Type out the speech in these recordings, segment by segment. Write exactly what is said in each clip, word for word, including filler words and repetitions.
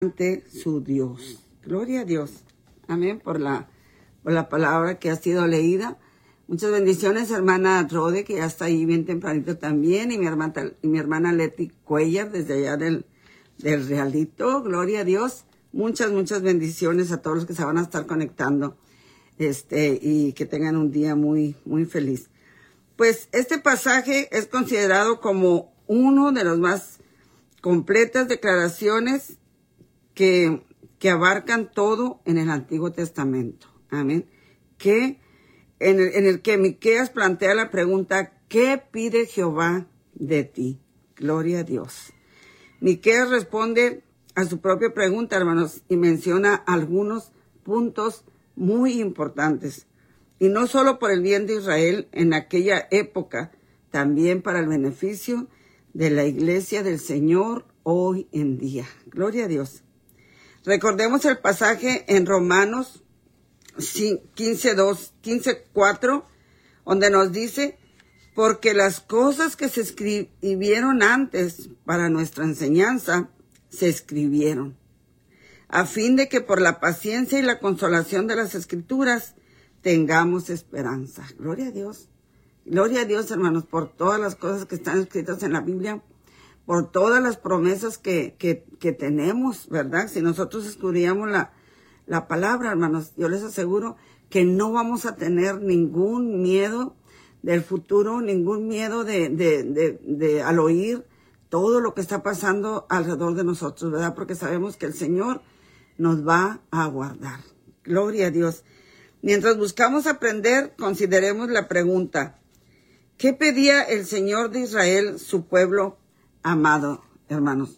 ante su Dios. Gloria a Dios. Amén por la, por la palabra que ha sido leída. Muchas bendiciones, hermana Rode, que ya está ahí bien tempranito también, y mi hermana, y mi hermana Leti Cuellar, desde allá del, del Realito. Gloria a Dios. Muchas, muchas bendiciones a todos los que se van a estar conectando, este, y que tengan un día muy, muy feliz. Pues este pasaje es considerado como uno de los más completas declaraciones que, que abarcan todo en el Antiguo Testamento. Amén. Que en el, en el que Miqueas plantea la pregunta, ¿qué pide Jehová de ti? Gloria a Dios. Miqueas responde a su propia pregunta, hermanos, y menciona algunos puntos muy importantes. Y no solo por el bien de Israel en aquella época, también para el beneficio de la iglesia del Señor hoy en día. Gloria a Dios. Recordemos el pasaje en Romanos quince, dos, quince, cuatro, donde nos dice, porque las cosas que se escribieron antes para nuestra enseñanza, se escribieron, a fin de que por la paciencia y la consolación de las Escrituras tengamos esperanza. Gloria a Dios. Gloria a Dios, hermanos, por todas las cosas que están escritas en la Biblia, por todas las promesas que, que, que tenemos, ¿verdad? Si nosotros estudiamos la, la palabra, hermanos, yo les aseguro que no vamos a tener ningún miedo del futuro, ningún miedo de, de, de, de al oír todo lo que está pasando alrededor de nosotros, ¿verdad? Porque sabemos que el Señor nos va a guardar. Gloria a Dios. Mientras buscamos aprender, consideremos la pregunta, ¿qué pedía el Señor de Israel, su pueblo amado, hermanos?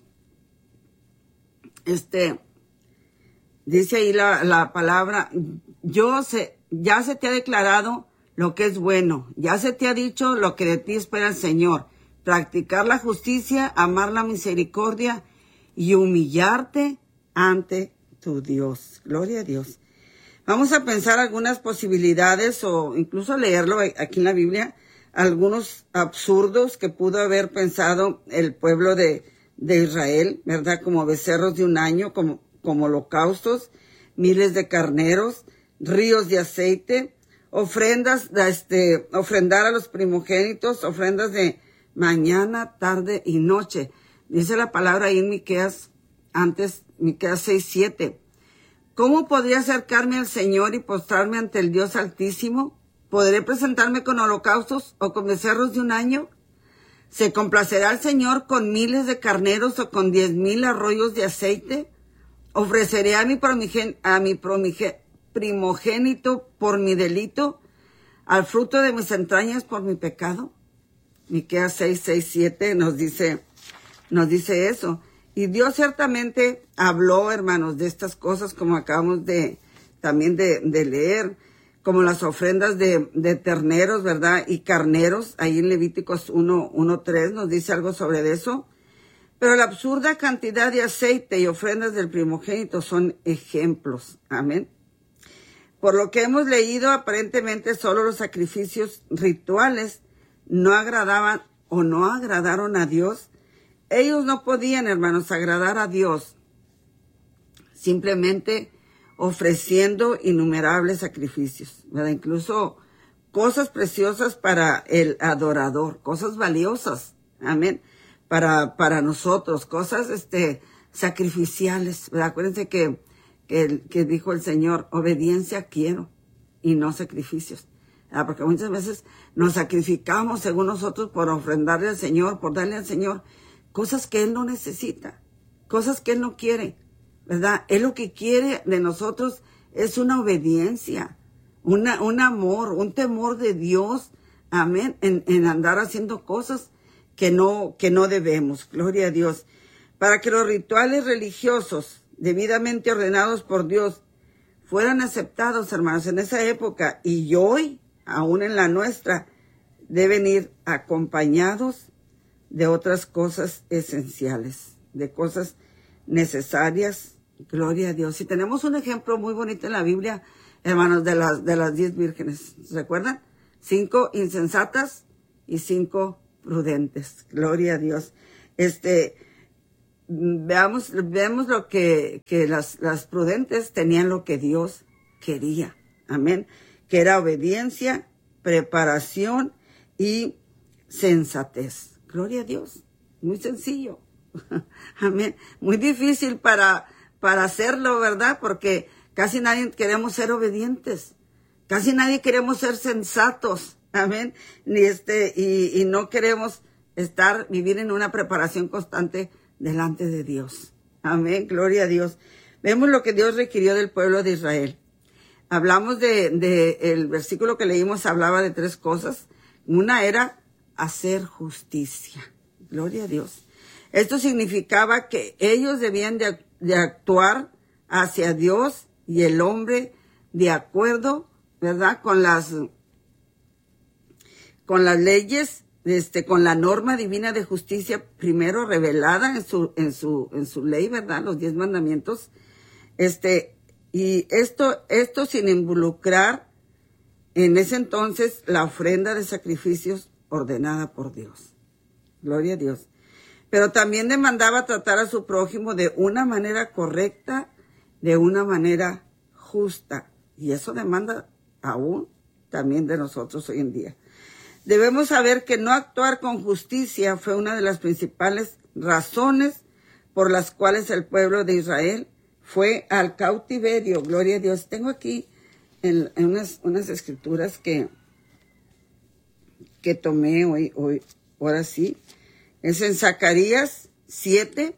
Este, dice ahí la, la palabra, yo sé, ya se te ha declarado lo que es bueno, ya se te ha dicho lo que de ti espera el Señor, practicar la justicia, amar la misericordia y humillarte ante tu Dios. Gloria a Dios. Vamos a pensar algunas posibilidades o incluso leerlo aquí en la Biblia, algunos absurdos que pudo haber pensado el pueblo de, de Israel, ¿verdad? Como becerros de un año, como, como holocaustos, miles de carneros, ríos de aceite, ofrendas, este, ofrendar a los primogénitos, ofrendas de mañana, tarde y noche. Dice la palabra ahí en Miqueas, antes, Miqueas seis, siete. ¿Cómo podría acercarme al Señor y postrarme ante el Dios Altísimo? ¿Podré presentarme con holocaustos o con becerros de un año? ¿Se complacerá el Señor con miles de carneros o con diez mil arroyos de aceite? ¿Ofreceré a mi, promigen, a mi promigen, primogénito por mi delito, al fruto de mis entrañas por mi pecado? Miqueas seis, seis, siete nos dice, nos dice eso. Y Dios ciertamente habló, hermanos, de estas cosas como acabamos de también de, de leer, como las ofrendas de, de terneros, ¿verdad? Y carneros, ahí en Levíticos uno, uno, tres nos dice algo sobre eso. Pero la absurda cantidad de aceite y ofrendas del primogénito son ejemplos. Amén. Por lo que hemos leído, aparentemente solo los sacrificios rituales no agradaban o no agradaron a Dios. Ellos no podían, hermanos, agradar a Dios simplemente ofreciendo innumerables sacrificios, ¿verdad? Incluso cosas preciosas para el adorador, cosas valiosas, amén, para, para nosotros, cosas este, sacrificiales, ¿verdad? Acuérdense que, que, que dijo el Señor, obediencia quiero y no sacrificios, ¿verdad? Porque muchas veces nos sacrificamos según nosotros por ofrendarle al Señor, por darle al Señor cosas que Él no necesita, cosas que Él no quiere, ¿verdad? Él lo que quiere de nosotros es una obediencia, una, un amor, un temor de Dios, amén, en, en andar haciendo cosas que no, que no debemos, gloria a Dios. Para que los rituales religiosos debidamente ordenados por Dios fueran aceptados, hermanos, en esa época y hoy, aún en la nuestra, deben ir acompañados de otras cosas esenciales, de cosas necesarias. Gloria a Dios. Y tenemos un ejemplo muy bonito en la Biblia, hermanos, de las, de las diez vírgenes. ¿Se recuerdan? Cinco insensatas y cinco prudentes. Gloria a Dios. Este, veamos, vemos lo que, que las, las prudentes tenían lo que Dios quería. Amén. Que era obediencia, preparación y sensatez. Gloria a Dios. Muy sencillo. Amén. Muy difícil para, para hacerlo, ¿verdad? Porque casi nadie queremos ser obedientes. Casi nadie queremos ser sensatos. Amén. Ni este, y, y no queremos estar, vivir en una preparación constante delante de Dios. Amén. Gloria a Dios. Vemos lo que Dios requirió del pueblo de Israel. Hablamos de, de el versículo que leímos, hablaba de tres cosas. Una era hacer justicia. Gloria a Dios. Esto significaba que ellos debían de, de actuar hacia Dios y el hombre de acuerdo, ¿verdad? Con las, con las leyes, este, con la norma divina de justicia primero revelada en su, en su, en su ley, ¿verdad? Los diez mandamientos. Este, y esto, esto sin involucrar en ese entonces la ofrenda de sacrificios ordenada por Dios. Gloria a Dios. Pero también demandaba tratar a su prójimo de una manera correcta, de una manera justa. Y eso demanda aún también de nosotros hoy en día. Debemos saber que no actuar con justicia fue una de las principales razones por las cuales el pueblo de Israel fue al cautiverio. Gloria a Dios. Tengo aquí en, en unas, unas escrituras que, que tomé hoy, hoy, ahora sí. Es en Zacarías siete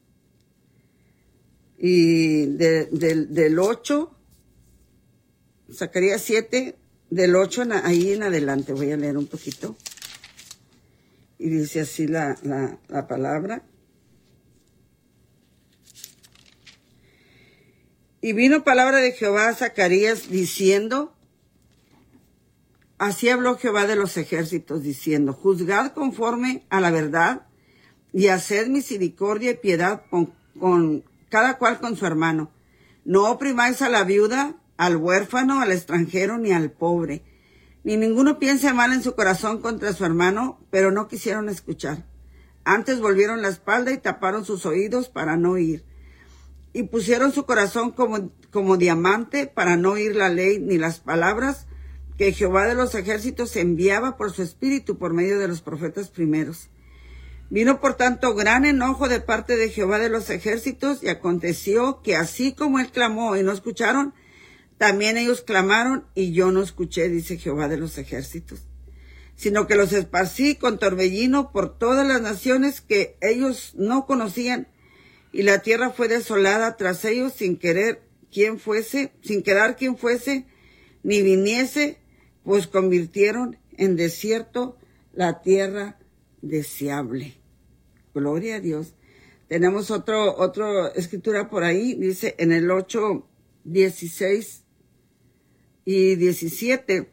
y de, de, del ocho, Zacarías siete, del ocho en, ahí en adelante. Voy a leer un poquito. Y dice así la, la, la palabra. Y vino palabra de Jehová a Zacarías diciendo, así habló Jehová de los ejércitos, diciendo, juzgad conforme a la verdad y haced misericordia y piedad con, con cada cual con su hermano. No oprimáis a la viuda, al huérfano, al extranjero, ni al pobre. Ni ninguno piense mal en su corazón contra su hermano, pero no quisieron escuchar. Antes volvieron la espalda y taparon sus oídos para no oír. Y pusieron su corazón como, como diamante para no oír la ley ni las palabras que Jehová de los ejércitos enviaba por su espíritu por medio de los profetas primeros. Vino por tanto gran enojo de parte de Jehová de los ejércitos, y aconteció que así como él clamó y no escucharon, también ellos clamaron y yo no escuché, dice Jehová de los ejércitos, sino que los esparcí con torbellino por todas las naciones que ellos no conocían, y la tierra fue desolada tras ellos sin querer quien fuese, sin quedar quien fuese, ni viniese, pues convirtieron en desierto la tierra deseable. Gloria a Dios. Tenemos otro, otra escritura por ahí, dice en el ocho, dieciséis y diecisiete,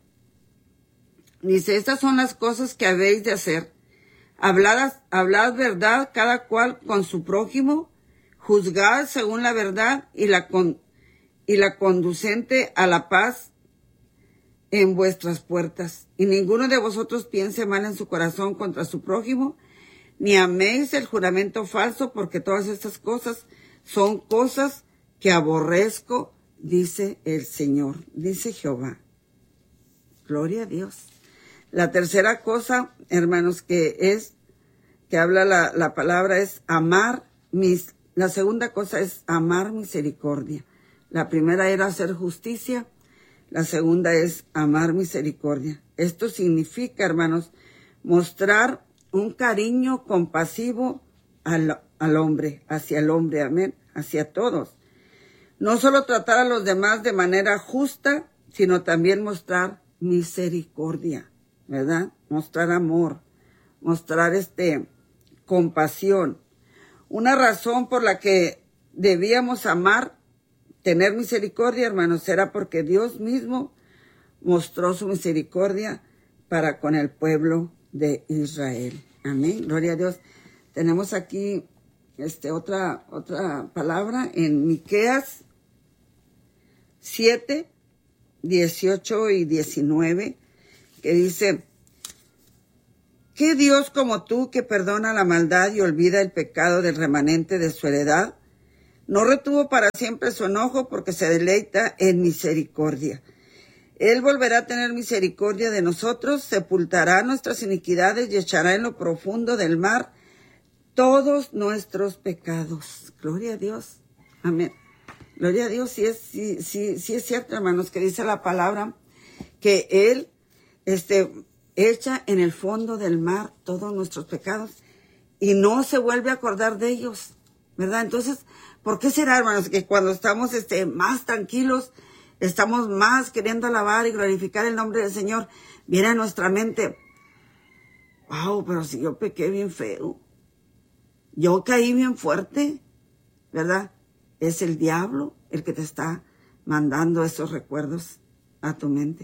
dice, estas son las cosas que habéis de hacer. Hablad, hablad verdad cada cual con su prójimo, juzgad según la verdad y la, con, y la conducente a la paz en vuestras puertas. Y ninguno de vosotros piense mal en su corazón contra su prójimo, ni améis el juramento falso, porque todas estas cosas son cosas que aborrezco, dice el Señor, dice Jehová. Gloria a Dios. La tercera cosa, hermanos, que es, que habla la, la palabra es amar mis, la segunda cosa es amar misericordia. La primera era hacer justicia. La segunda es amar misericordia. Esto significa, hermanos, mostrar un cariño compasivo al, al hombre, hacia el hombre, amén, hacia todos. No solo tratar a los demás de manera justa, sino también mostrar misericordia, ¿verdad? Mostrar amor, mostrar este, compasión. Una razón por la que debíamos amar, tener misericordia, hermanos, era porque Dios mismo mostró su misericordia para con el pueblo de Israel. Amén. Gloria a Dios. Tenemos aquí este, otra, otra palabra en Miqueas siete, dieciocho y diecinueve, que dice, ¿Qué Dios como tú que perdona la maldad y olvida el pecado del remanente de su heredad? No retuvo para siempre su enojo porque se deleita en misericordia. Él volverá a tener misericordia de nosotros, sepultará nuestras iniquidades y echará en lo profundo del mar todos nuestros pecados. Gloria a Dios. Amén. Gloria a Dios. Sí es, sí, sí, sí es cierto, hermanos, que dice la palabra que Él este, echa en el fondo del mar todos nuestros pecados y no se vuelve a acordar de ellos, ¿verdad? Entonces, ¿por qué será, hermanos, que cuando estamos este, más tranquilos, estamos más queriendo alabar y glorificar el nombre del Señor, viene a nuestra mente, wow, pero si yo pequé bien feo, yo caí bien fuerte, ¿verdad? Es el diablo el que te está mandando esos recuerdos a tu mente.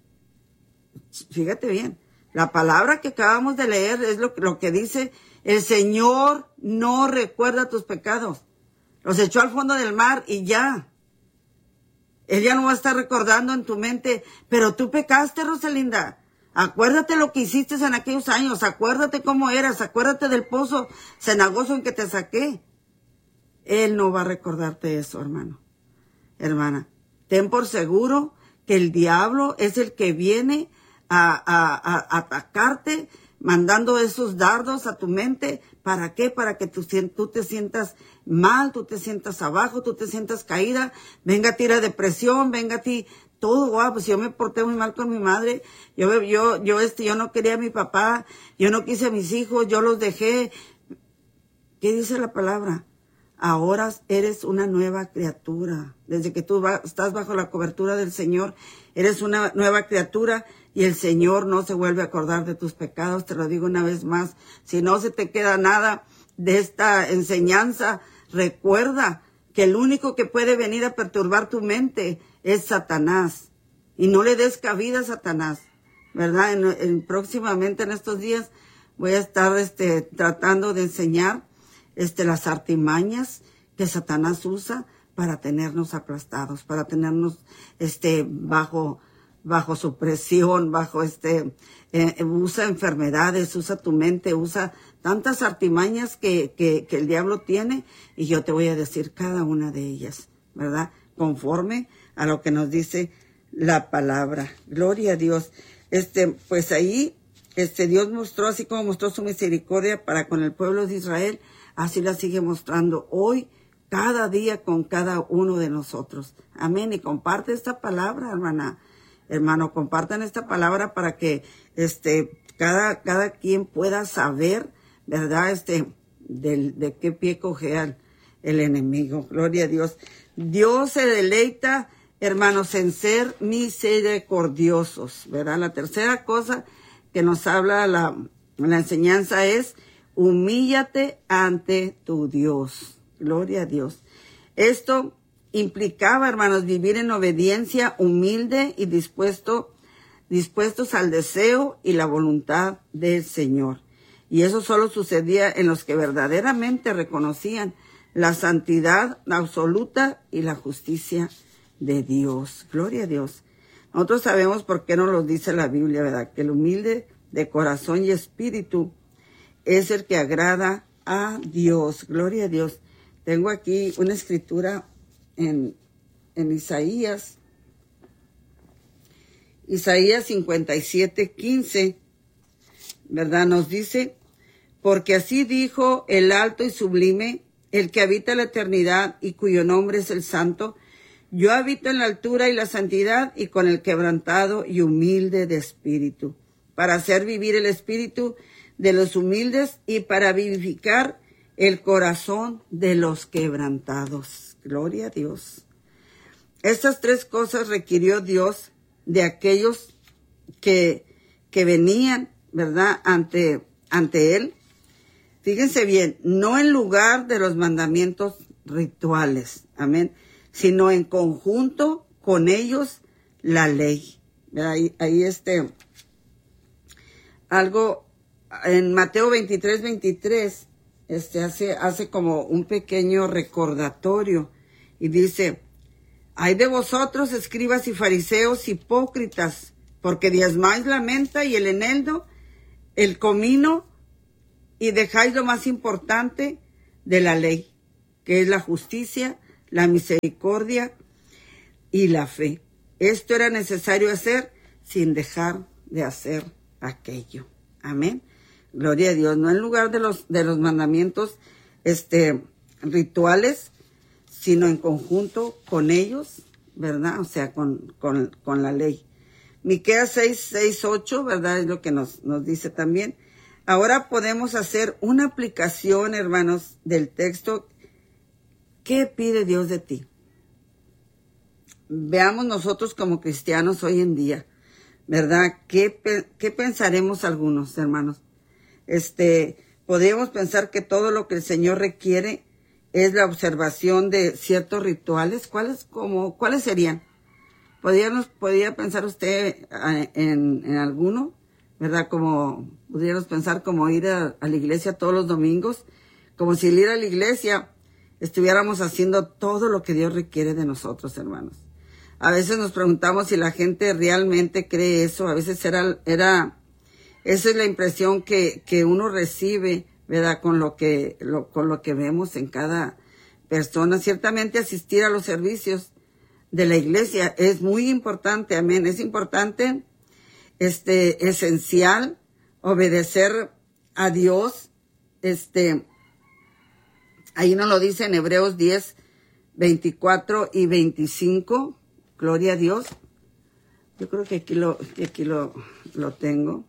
Fíjate bien, la palabra que acabamos de leer es lo, lo que dice, el Señor no recuerda tus pecados. Los echó al fondo del mar y ya. Él ya no va a estar recordando en tu mente, pero tú pecaste, Rosalinda. Acuérdate lo que hiciste en aquellos años, acuérdate cómo eras, acuérdate del pozo cenagoso en que te saqué. Él no va a recordarte eso, hermano, hermana. Ten por seguro que el diablo es el que viene a, a, a atacarte, mandando esos dardos a tu mente. ¿Para qué? Para que tú, tú te sientas mal, tú te sientas abajo, tú te sientas caída. Venga a ti la depresión, venga a ti todo. Wow, pues yo me porté muy mal con mi madre. Yo, yo, yo, este, yo no quería a mi papá. Yo no quise a mis hijos. Yo los dejé. ¿Qué dice la palabra? Ahora eres una nueva criatura. Desde que tú va, estás bajo la cobertura del Señor, eres una nueva criatura y el Señor no se vuelve a acordar de tus pecados. Te lo digo una vez más. Si no se te queda nada de esta enseñanza, recuerda que el único que puede venir a perturbar tu mente es Satanás. Y no le des cabida a Satanás, ¿verdad? En, en, próximamente en estos días voy a estar este, tratando de enseñar Este, las artimañas que Satanás usa para tenernos aplastados, para tenernos este, bajo, bajo su presión, bajo este, eh, usa enfermedades, usa tu mente, usa tantas artimañas que, que, que el diablo tiene, y yo te voy a decir cada una de ellas, ¿verdad? Conforme a lo que nos dice la palabra. Gloria a Dios. Este, pues ahí, este, Dios mostró, así como mostró su misericordia para con el pueblo de Israel, así la sigue mostrando hoy, cada día con cada uno de nosotros. Amén. Y comparte esta palabra, hermana, hermano, compartan esta palabra para que este, cada, cada quien pueda saber, ¿verdad? Este, de, de qué pie cojea el, el enemigo. Gloria a Dios. Dios se deleita, hermanos, en ser misericordiosos, ¿verdad? La tercera cosa que nos habla la, la enseñanza es: humíllate ante tu Dios. Gloria a Dios. Esto implicaba, hermanos, vivir en obediencia humilde y dispuesto, dispuestos al deseo y la voluntad del Señor. Y eso solo sucedía en los que verdaderamente reconocían la santidad absoluta y la justicia de Dios. Gloria a Dios. Nosotros sabemos por qué nos lo dice la Biblia, ¿verdad? Que el humilde de corazón y espíritu es el que agrada a Dios. Gloria a Dios. Tengo aquí una escritura en, en Isaías. Isaías cincuenta y siete, quince, ¿verdad? Nos dice: porque así dijo el alto y sublime, el que habita la eternidad y cuyo nombre es el Santo: yo habito en la altura y la santidad y con el quebrantado y humilde de espíritu, para hacer vivir el espíritu de los humildes y para vivificar el corazón de los quebrantados. Gloria a Dios. Estas tres cosas requirió Dios de aquellos que, que venían, ¿verdad?, ante, ante Él. Fíjense bien, no en lugar de los mandamientos rituales, amén, sino en conjunto con ellos la ley. Ahí, ahí este, algo en Mateo veintitrés, veintitrés, este hace, hace como un pequeño recordatorio y dice: ay de vosotros, escribas y fariseos hipócritas, porque diezmáis la menta y el eneldo el comino y dejáis lo más importante de la ley, que es la justicia, la misericordia y la fe. Esto era necesario hacer sin dejar de hacer aquello. Amén. Gloria a Dios. No en lugar de los, de los mandamientos este, rituales, sino en conjunto con ellos, ¿verdad? O sea, con, con, con la ley. Miqueas seis, seis, ocho, ¿verdad? Es lo que nos, nos dice también. Ahora podemos hacer una aplicación, hermanos, del texto. ¿Qué pide Dios de ti? Veamos nosotros como cristianos hoy en día, ¿verdad? ¿Qué, qué pensaremos algunos, hermanos? Este, podríamos pensar que todo lo que el Señor requiere es la observación de ciertos rituales. ¿Cuáles, como, cuáles serían? ¿Podríamos, podría pensar usted en, en alguno? ¿Verdad? Como, pudiéramos pensar como ir a, a la iglesia todos los domingos, como si al ir a la iglesia estuviéramos haciendo todo lo que Dios requiere de nosotros, hermanos. A veces nos preguntamos si la gente realmente cree eso. A veces era, era, esa es la impresión que, que uno recibe, ¿verdad? Con lo que, lo, con lo que vemos en cada persona. Ciertamente asistir a los servicios de la iglesia es muy importante, amén. Es importante, este, esencial, obedecer a Dios. Este, ahí nos lo dice en Hebreos diez, veinticuatro y veinticinco. Gloria a Dios. Yo creo que aquí lo, que aquí lo, lo tengo.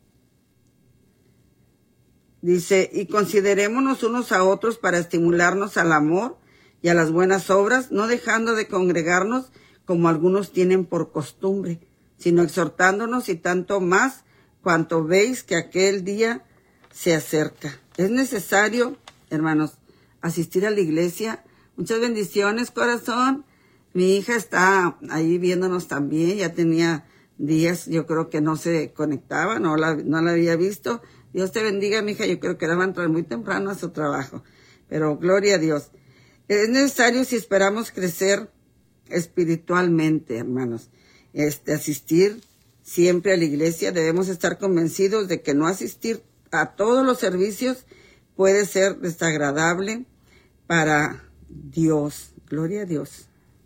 Dice, y considerémonos unos a otros para estimularnos al amor y a las buenas obras, no dejando de congregarnos como algunos tienen por costumbre, sino exhortándonos y tanto más cuanto veis que aquel día se acerca. Es necesario, hermanos, asistir a la iglesia. Muchas bendiciones, corazón. Mi hija está ahí viéndonos también, ya tenía días, yo creo que no se conectaba, no la, no la había visto. Dios te bendiga, mi hija, yo creo que la va a entrar muy temprano a su trabajo, pero gloria a Dios. Es necesario si esperamos crecer espiritualmente, hermanos, este, asistir siempre a la iglesia. Debemos estar convencidos de que no asistir a todos los servicios puede ser desagradable para Dios. Gloria a Dios.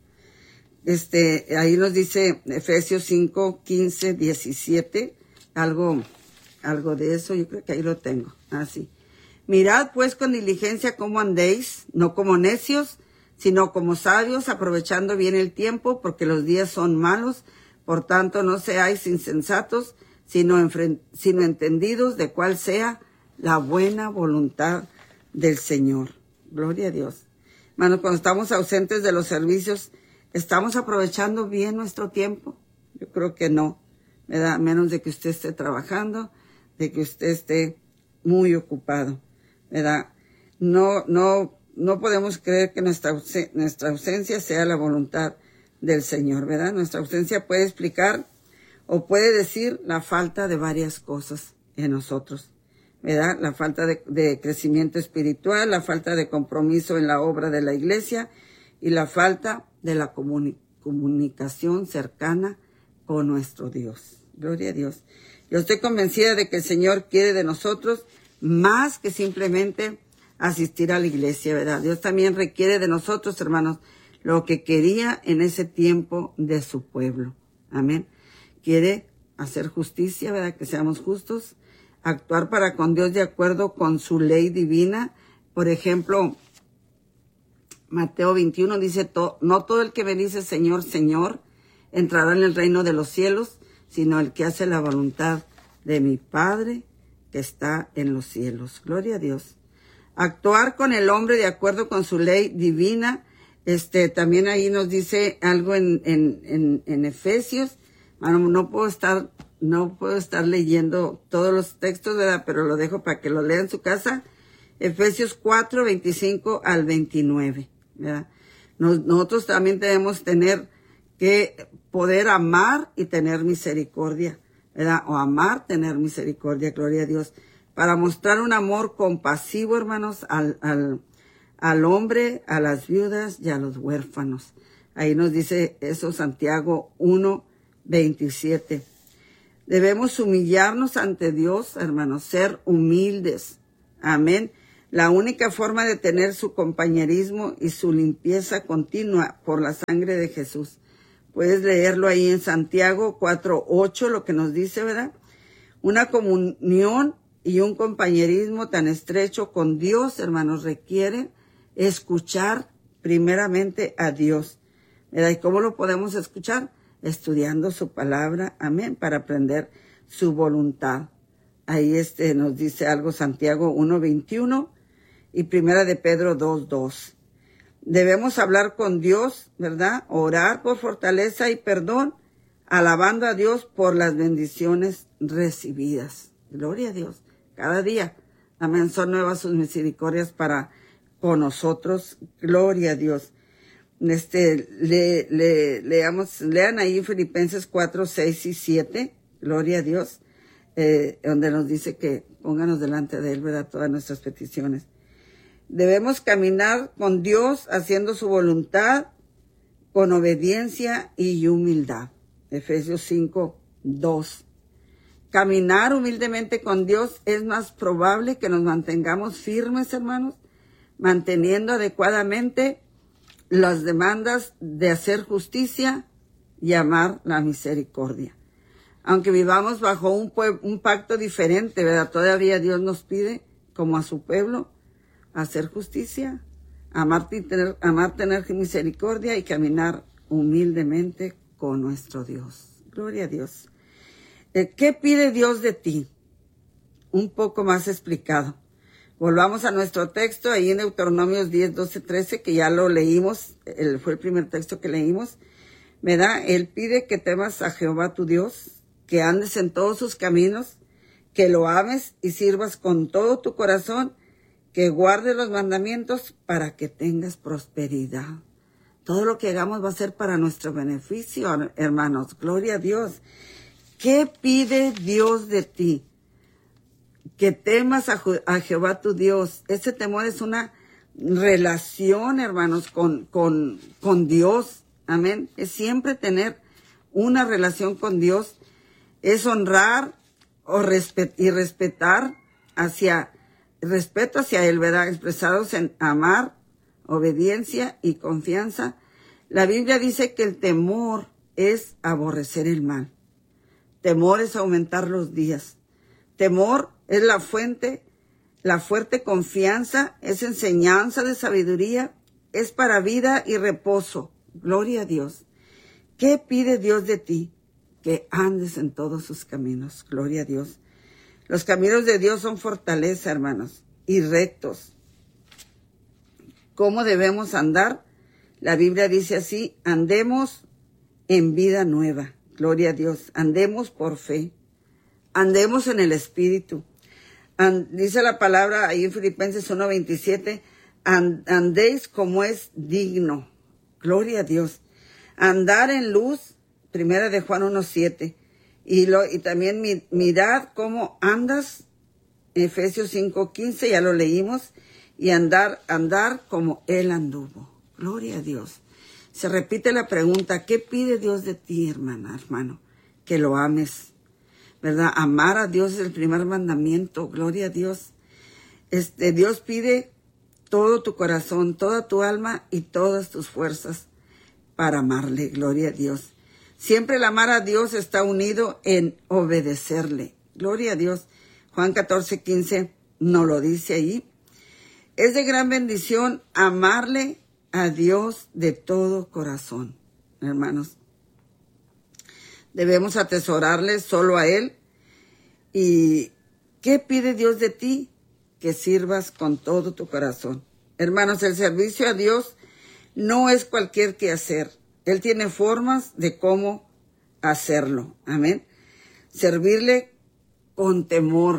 Este, ahí nos dice Efesios cinco, quince, diecisiete, algo, algo de eso, yo creo que ahí lo tengo, así. Mirad pues con diligencia cómo andéis, no como necios, sino como sabios, aprovechando bien el tiempo, porque los días son malos. Por tanto, no seáis insensatos, sino, enfren- sino entendidos de cuál sea la buena voluntad del Señor. Gloria a Dios. Hermanos, cuando estamos ausentes de los servicios, ¿estamos aprovechando bien nuestro tiempo? Yo creo que no, ¿verdad? A menos de que usted esté trabajando, de que usted esté muy ocupado, ¿verdad? No, no, no podemos creer que nuestra, ausen- nuestra ausencia sea la voluntad del Señor, ¿verdad? Nuestra ausencia puede explicar o puede decir la falta de varias cosas en nosotros, ¿verdad? La falta de, de crecimiento espiritual, la falta de compromiso en la obra de la iglesia y la falta de la comuni- comunicación cercana con nuestro Dios. Gloria a Dios. Yo estoy convencida de que el Señor quiere de nosotros más que simplemente asistir a la iglesia, ¿verdad? Dios también requiere de nosotros, hermanos, lo que quería en ese tiempo de su pueblo. Amén. Quiere hacer justicia, ¿verdad? Que seamos justos, actuar para con Dios de acuerdo con su ley divina. Por ejemplo, Mateo veintiuno dice, no todo el que me dice Señor, Señor, entrará en el reino de los cielos, sino el que hace la voluntad de mi Padre que está en los cielos. Gloria a Dios. Actuar con el hombre de acuerdo con su ley divina. Este, también ahí nos dice algo en, en, en, en Efesios. Bueno, no puedo estar, no puedo estar leyendo todos los textos, ¿verdad? Pero lo dejo para que lo lea en su casa. Efesios cuatro, veinticinco al veintinueve, ¿verdad? Nos, nosotros también debemos tener que poder amar y tener misericordia, ¿verdad? O amar, tener misericordia, gloria a Dios. Para mostrar un amor compasivo, hermanos, al, al, al hombre, a las viudas y a los huérfanos. Ahí nos dice eso Santiago uno, veintisiete. Debemos humillarnos ante Dios, hermanos, ser humildes. Amén. La única forma de tener su compañerismo y su limpieza continua por la sangre de Jesús. Puedes leerlo ahí en Santiago cuatro ocho, lo que nos dice, ¿verdad? Una comunión y un compañerismo tan estrecho con Dios, hermanos, requiere escuchar primeramente a Dios, ¿verdad? ¿Y cómo lo podemos escuchar? Estudiando su palabra, amén, para aprender su voluntad. Ahí este nos dice algo Santiago uno veintiuno y Primera de Pedro dos dos. Debemos hablar con Dios, ¿verdad? Orar por fortaleza y perdón, alabando a Dios por las bendiciones recibidas. Gloria a Dios. Cada día, amén, son nuevas sus misericordias para con nosotros. Gloria a Dios. Este, le, le, leamos, lean ahí Filipenses cuatro, seis y siete. Gloria a Dios. Eh, donde nos dice que pónganos delante de Él, ¿verdad? Todas nuestras peticiones. Debemos caminar con Dios haciendo su voluntad con obediencia y humildad. Efesios cinco, dos. Caminar humildemente con Dios es más probable que nos mantengamos firmes, hermanos, manteniendo adecuadamente las demandas de hacer justicia y amar la misericordia. Aunque vivamos bajo un, un pacto diferente, ¿verdad? Todavía Dios nos pide, como a su pueblo, hacer justicia, amar tener, amar tener misericordia y caminar humildemente con nuestro Dios. Gloria a Dios. ¿Qué pide Dios de ti? Un poco más explicado. Volvamos a nuestro texto, ahí en Deuteronomios diez, doce, trece, que ya lo leímos, el, fue el primer texto que leímos, ¿verdad? Él pide que temas a Jehová tu Dios, que andes en todos sus caminos, que lo ames y sirvas con todo tu corazón, que guardes los mandamientos para que tengas prosperidad. Todo lo que hagamos va a ser para nuestro beneficio, hermanos. Gloria a Dios. ¿Qué pide Dios de ti? Que temas a, a Jehová tu Dios. Ese temor es una relación, hermanos, con, con, con Dios. Amén. Es siempre tener una relación con Dios. Es honrar o respet, y respetar hacia, respeto hacia Él, ¿verdad? Expresados en amar, obediencia y confianza. La Biblia dice que el temor es aborrecer el mal. Temor es aumentar los días. Temor es la fuente, la fuerte confianza, es enseñanza de sabiduría, es para vida y reposo. Gloria a Dios. ¿Qué pide Dios de ti? Que andes en todos sus caminos. Gloria a Dios. Los caminos de Dios son fortaleza, hermanos, y rectos. ¿Cómo debemos andar? La Biblia dice así: andemos en vida nueva. Gloria a Dios. Andemos por fe. Andemos en el Espíritu. And, dice la palabra ahí en Filipenses uno veintisiete, and, andéis como es digno. Gloria a Dios. Andar en luz, primera de Juan uno siete. Y, lo, y también mi, mirad cómo andas, Efesios cinco quince, ya lo leímos. Y andar, andar como Él anduvo. Gloria a Dios. Se repite la pregunta: ¿qué pide Dios de ti, hermana, hermano? Que lo ames, ¿verdad? Amar a Dios es el primer mandamiento. Gloria a Dios. Este, Dios pide todo tu corazón, toda tu alma y todas tus fuerzas para amarle. Gloria a Dios. Siempre el amar a Dios está unido en obedecerle. Gloria a Dios. Juan catorce quince nos lo dice ahí. Es de gran bendición amarle a Dios de todo corazón, hermanos. Debemos atesorarle solo a Él. ¿Y qué pide Dios de ti? Que sirvas con todo tu corazón. Hermanos, el servicio a Dios no es cualquier quehacer. Él tiene formas de cómo hacerlo. Amén. Servirle con temor,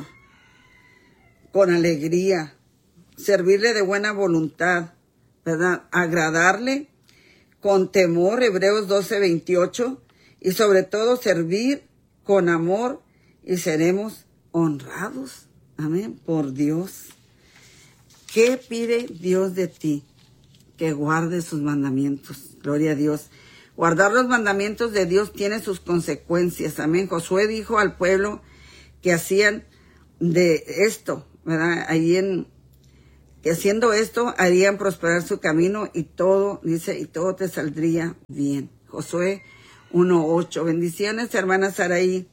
con alegría, servirle de buena voluntad, ¿verdad? Agradarle con temor, Hebreos doce veintiocho, y sobre todo servir con amor y seremos honrados, amén, por Dios. ¿Qué pide Dios de ti? Que guardes sus mandamientos. Gloria a Dios. Guardar los mandamientos de Dios tiene sus consecuencias. Amén. Josué dijo al pueblo que hacían de esto, ¿verdad? Ahí en, que haciendo esto harían prosperar su camino y todo, dice, y todo te saldría bien. Josué uno ocho. Bendiciones, hermana Saraí.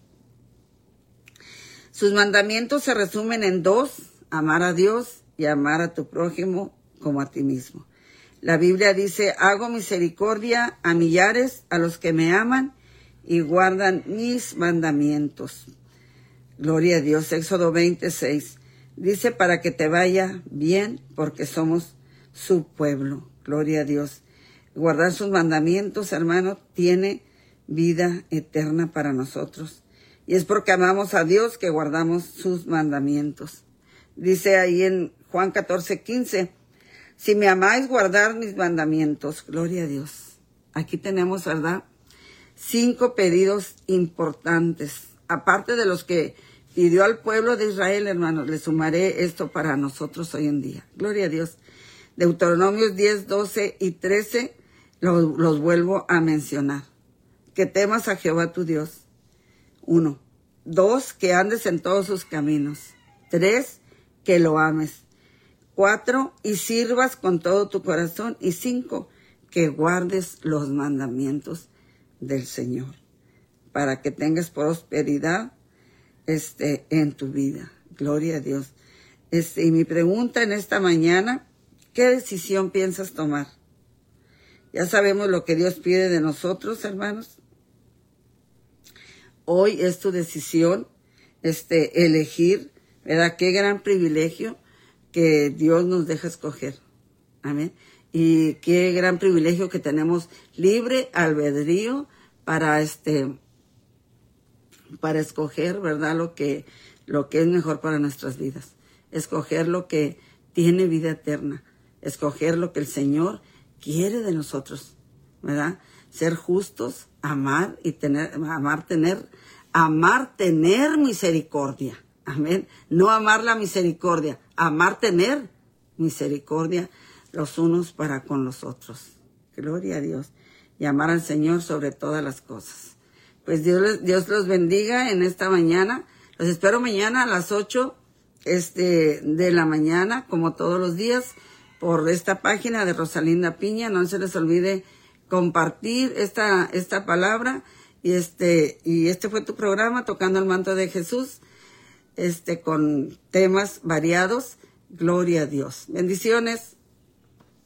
Sus mandamientos se resumen en dos: amar a Dios y amar a tu prójimo como a ti mismo. La Biblia dice, hago misericordia a millares, a los que me aman y guardan mis mandamientos. Gloria a Dios. Éxodo veintiséis. Dice, para que te vaya bien, porque somos su pueblo. Gloria a Dios. Guardar sus mandamientos, hermano, tiene vida eterna para nosotros. Y es porque amamos a Dios que guardamos sus mandamientos. Dice ahí en Juan catorce quince, si me amáis, guardar mis mandamientos. Gloria a Dios. Aquí tenemos, ¿verdad?, cinco pedidos importantes. Aparte de los que pidió al pueblo de Israel, hermanos, le sumaré esto para nosotros hoy en día. Gloria a Dios. Deuteronomios diez, doce y trece los, los vuelvo a mencionar. Que temas a Jehová tu Dios. Uno. Dos, que andes en todos sus caminos. Tres, que lo ames. Cuatro, y sirvas con todo tu corazón. Y cinco, que guardes los mandamientos del Señor, para que tengas prosperidad este, en tu vida. Gloria a Dios. Este, y mi pregunta en esta mañana, ¿qué decisión piensas tomar? Ya sabemos lo que Dios pide de nosotros, hermanos. Hoy es tu decisión este, elegir, ¿verdad? Qué gran privilegio que Dios nos deja escoger. Amén. Y qué gran privilegio que tenemos libre albedrío para este para escoger, ¿verdad?, lo que lo que es mejor para nuestras vidas. Escoger lo que tiene vida eterna. Escoger lo que el Señor quiere de nosotros, ¿verdad? Ser justos, amar y tener amar tener amar tener misericordia. Amén. No amar la misericordia, amar tener misericordia los unos para con los otros. Gloria a Dios. Y amar al Señor sobre todas las cosas. Pues Dios, Dios los bendiga en esta mañana. Los espero mañana a las ocho este, de la mañana, como todos los días, por esta página de Rosalinda Piña. No se les olvide compartir esta, esta palabra. Y este, y este fue tu programa, Tocando el Manto de Jesús, este, con temas variados. Gloria a Dios. Bendiciones.